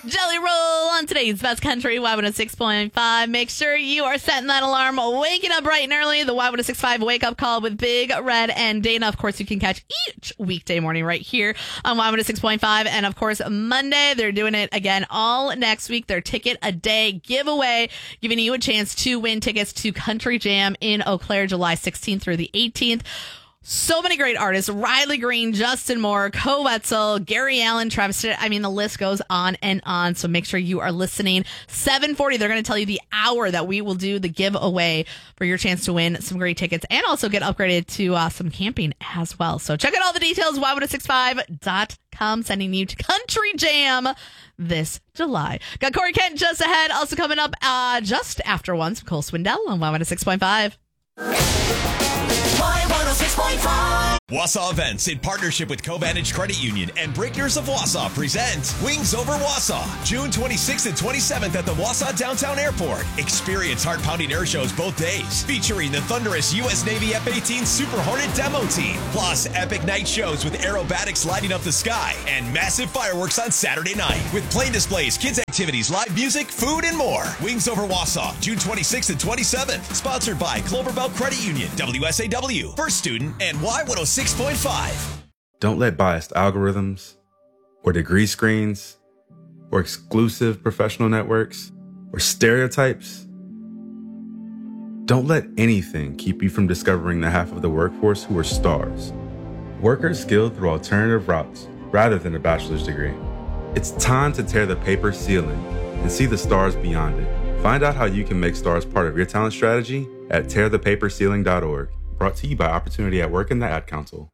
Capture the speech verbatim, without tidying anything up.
Jelly Roll on today's Best Country, Y one oh six point five. Make sure you are setting that alarm, waking up bright and early. The Y one oh six point five Wake Up Call with Big Red and Dana. Of course, you can catch each weekday morning right here on Y one oh six point five. And of course, Monday, they're doing it again all next week. Their Ticket a Day giveaway, giving you a chance to win tickets to Country Jam in Eau Claire, July sixteenth through the eighteenth. So many great artists. Riley Green, Justin Moore, Co Wetzel, Gary Allen, Travis Stitt. I mean, the list goes on and on. So make sure you are listening. seven forty, they're going to tell you the hour that we will do the giveaway for your chance to win some great tickets and also get upgraded to uh, some camping as well. So check out all the details, Y one oh six five dot com, sending you to Country Jam this July. Got Corey Kent just ahead. Also coming up uh, just after one, some Cole Swindell on Y one oh six point five. Y one oh six point five. Wausau Events, in partnership with Covantage Credit Union and Breakers of Wausau, present Wings Over Wausau, June twenty-sixth and twenty-seventh at the Wausau Downtown Airport. Experience heart-pounding air shows both days, featuring the thunderous U S Navy F eighteen Super Hornet demo team, plus epic night shows with aerobatics lighting up the sky and massive fireworks on Saturday night, with plane displays, kids activities, live music, food, and more. Wings Over Wausau, June twenty-sixth and twenty-seventh, sponsored by Cloverbelt Credit Union, W S A W, First Student, and Y one oh six point five. Don't let biased algorithms or degree screens or exclusive professional networks or stereotypes, don't let anything keep you from discovering the half of the workforce who are stars. Workers skilled through alternative routes rather than a bachelor's degree. It's time to tear the paper ceiling and see the stars beyond it. Find out how you can make stars part of your talent strategy at tear the paper ceiling dot org. Brought to you by Opportunity at Work and the Ad Council.